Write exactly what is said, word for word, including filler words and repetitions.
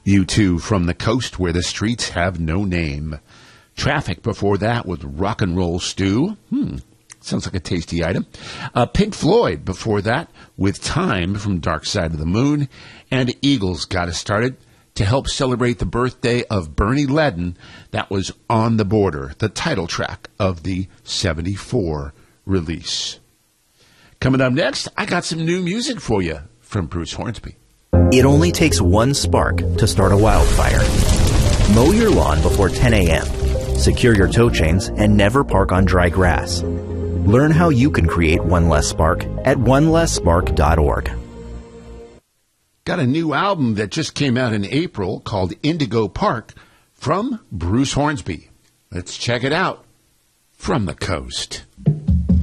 U two from the coast where the streets have no name. Traffic before that with Rock and Roll Stew. Hmm, sounds like a tasty item. Uh, Pink Floyd before that with Time from Dark Side of the Moon. And Eagles got us started to help celebrate the birthday of Bernie Leadon. That was On the Border, the title track of the seventy-four release. Coming up next, I got some new music for you from Bruce Hornsby. It only takes one spark to start a wildfire. Mow your lawn before ten a.m. Secure your tow chains and never park on dry grass. Learn how you can create one less spark at one less spark dot org. Got a new album that just came out in April called Indigo Park from Bruce Hornsby. Let's check it out from the coast.